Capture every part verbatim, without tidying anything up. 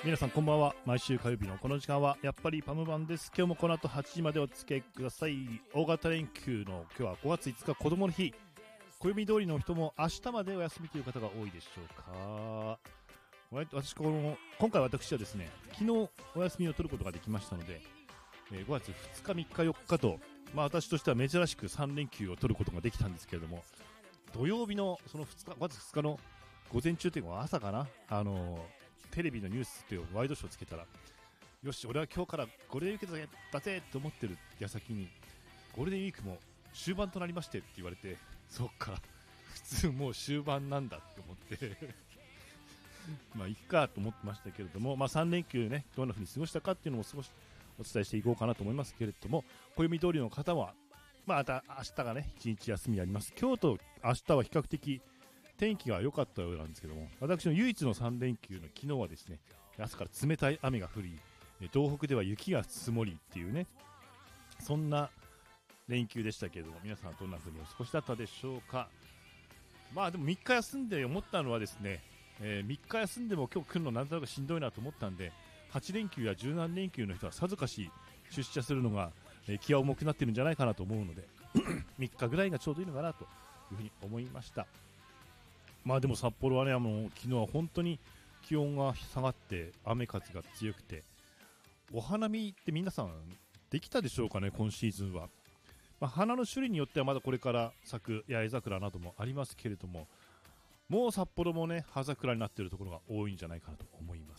皆さんこんばんは。毎週火曜日のこの時間はやっぱりパムバンです。今日もこの後はちじまでお付き合いください。大型連休の今日はごがついつか子供の日、暦通りの人も明日までお休みという方が多いでしょうか。私この今回私はですね、昨日お休みを取ることができましたので、えー、ごがつふつかみっかよっかと、まあ、私としては珍しくさん連休を取ることができたんですけれども、土曜日のそのふつかごがつふつかの午前中というか朝かな、あのーテレビのニュースっていうワイドショーをつけたら、よし俺は今日からゴールデンウィークだぜと思ってる矢先に、ゴールデンウィークも終盤となりましてって言われて、そっか普通もう終盤なんだって思ってまあいいかと思ってましたけれども、まあ、さん連休ねどんな風に過ごしたかっていうのも少しお伝えしていこうかなと思いますけれども、暦通りの方はまあまた明日がね一日休みあります。今日と明日は比較的天気が良かったようなんですけども、私の唯一のさん連休の昨日はですね、朝から冷たい雨が降り、東北では雪が積もりっていうね、そんな連休でしたけれども、皆さんはどんな風にお過ごしだったでしょうか。まあでもみっか休んで思ったのはですね、えー、みっか休んでも今日来るのなんとなくしんどいなと思ったんで、はち連休やじゅうなん連休の人はさぞかし出社するのが、えー、気が重くなってるんじゃないかなと思うのでみっかぐらいがちょうどいいのかなというふうに思いました。まあでも札幌はね、あの昨日は本当に気温が下がって雨風が強くて、お花見って皆さんできたでしょうかね。今シーズンは、まあ、花の種類によってはまだこれから咲く八重桜などもありますけれども、もう札幌もね葉桜になっているところが多いんじゃないかなと思います。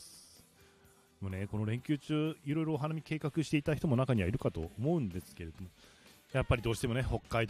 もうね、この連休中いろいろお花見計画していた人も中にはいるかと思うんですけれども、やっぱりどうしてもね北海